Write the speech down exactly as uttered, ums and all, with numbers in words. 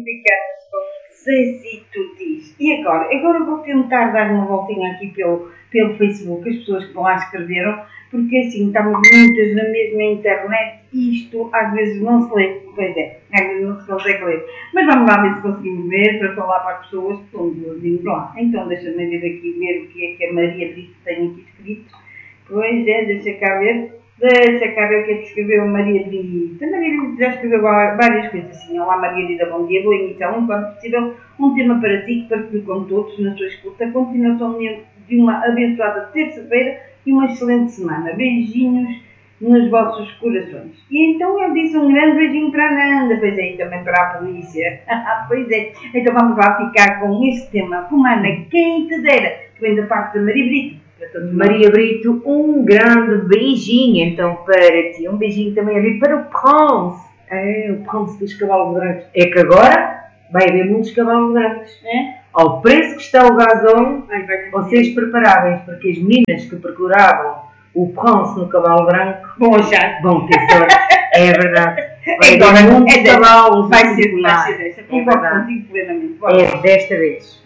ficamos com Zezito diz. E agora? Agora vou tentar dar uma voltinha aqui pelo, pelo Facebook, as pessoas que lá escreveram, porque assim, estamos muitas na mesma internet e isto às vezes não se lê. Pois é, às vezes não se consegue ler. Mas vamos lá ver se conseguimos ver para falar para as pessoas que estão duas lá. Então deixa-me ver aqui ver o que é que a Maria Brito tem aqui escrito. Pois é, deixa cá ver. Deixa cá ver o que é que escreveu a Maria Brito. A Maria Brito já escreveu várias coisas assim. Olá Maria Brito, bom dia. Vou iniciar um, quando possível, um tema para ti que partilho com todos na sua escuta. A continuação de uma abençoada terça-feira e uma excelente semana. Beijinhos nos vossos corações. E então eu disse um grande beijinho para a Nanda. Pois é, e também para a polícia. Pois é. Então vamos lá ficar com este tema. Comanda, quem te dera? Que vem da parte da Maria Brito. Maria Brito, um grande beijinho então para ti, um beijinho também ali para o Prince, é, o Prince dos cavalos brancos. É que agora vai haver muitos cavalos brancos, é? Ao preço que está o gasóleo, vocês preparáveis, porque as meninas que procuravam o Prince no cavalo branco bom, já vão ter sorte, é verdade. Vai agora muitos é cavalos vai ser, vai ser desta, concordo contigo plenamente. É desta vez.